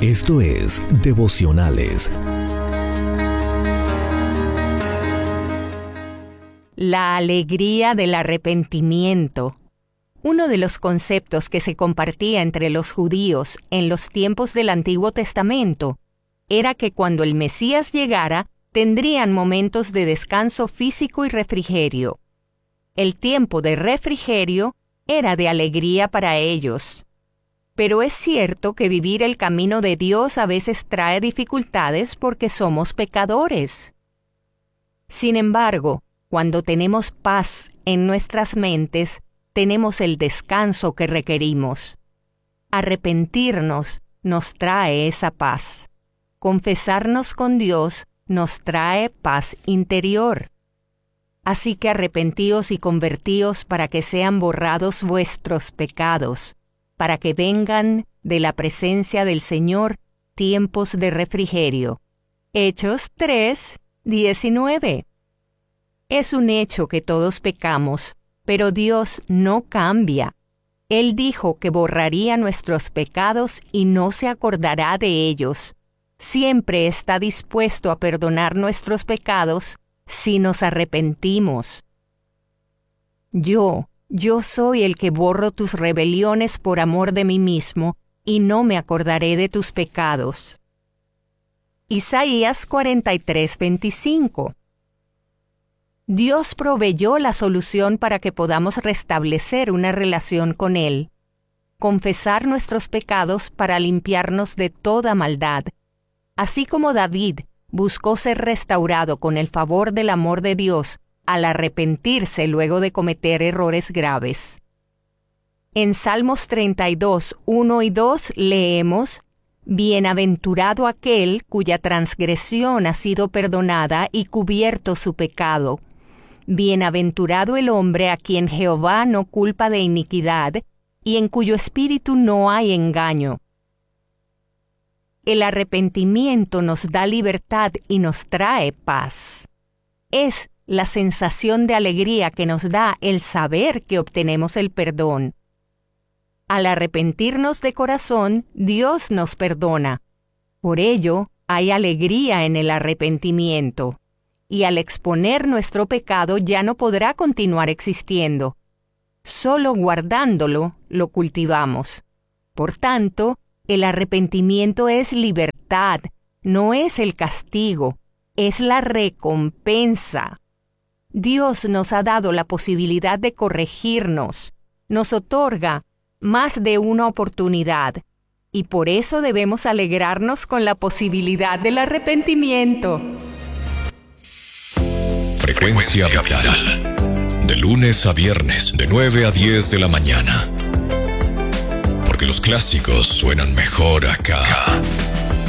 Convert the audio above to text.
Esto es Devocionales. La alegría del arrepentimiento. Uno de los conceptos que se compartía entre los judíos en los tiempos del Antiguo Testamento era que cuando el Mesías llegara, tendrían momentos de descanso físico y refrigerio. El tiempo de refrigerio era de alegría para ellos. Pero es cierto que vivir el camino de Dios a veces trae dificultades porque somos pecadores. Sin embargo, cuando tenemos paz en nuestras mentes, tenemos el descanso que requerimos. Arrepentirnos nos trae esa paz. Confesarnos con Dios nos trae paz interior. Así que arrepentíos y convertíos para que sean borrados vuestros pecados, para que vengan de la presencia del Señor tiempos de refrigerio. Hechos 3:19. Es un hecho que todos pecamos, pero Dios no cambia. Él dijo que borraría nuestros pecados y no se acordará de ellos. Siempre está dispuesto a perdonar nuestros pecados si nos arrepentimos. Yo soy el que borro tus rebeliones por amor de mí mismo, y no me acordaré de tus pecados. Isaías 43:25. Dios proveyó la solución para que podamos restablecer una relación con Él. Confesar nuestros pecados para limpiarnos de toda maldad. Así como David buscó ser restaurado con el favor del amor de Dios al arrepentirse luego de cometer errores graves. En Salmos 32:1 y 2 leemos: Bienaventurado aquel cuya transgresión ha sido perdonada y cubierto su pecado. Bienaventurado el hombre a quien Jehová no culpa de iniquidad y en cuyo espíritu no hay engaño. El arrepentimiento nos da libertad y nos trae paz. Es la sensación de alegría que nos da el saber que obtenemos el perdón. Al arrepentirnos de corazón, Dios nos perdona. Por ello, hay alegría en el arrepentimiento. Y al exponer nuestro pecado ya no podrá continuar existiendo. Solo guardándolo lo cultivamos. Por tanto, el arrepentimiento es libertad, no es el castigo, es la recompensa. Dios nos ha dado la posibilidad de corregirnos, nos otorga más de una oportunidad, y por eso debemos alegrarnos con la posibilidad del arrepentimiento. Frecuencia Vital. De lunes a viernes, de 9 a 10 de la mañana. Porque los clásicos suenan mejor acá.